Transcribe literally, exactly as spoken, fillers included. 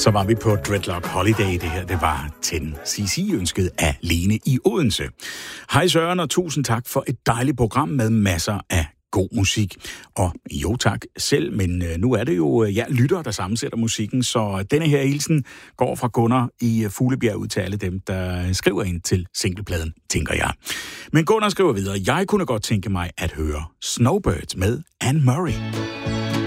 Så var vi på Dreadlock Holiday. Det her, det var ten C C ønsket af Lene i Odense. Hej Søren, og tusind tak for et dejligt program med masser af god musik. Og jo tak selv, men nu er det jo jer lyttere, der sammensætter musikken, så denne her hilsen går fra Gunnar i Fuglebjerg ud til alle dem, der skriver ind til singlepladen, tænker jeg. Men Gunnar skriver videre, jeg kunne godt tænke mig at høre Snowbirds med Anne Murray.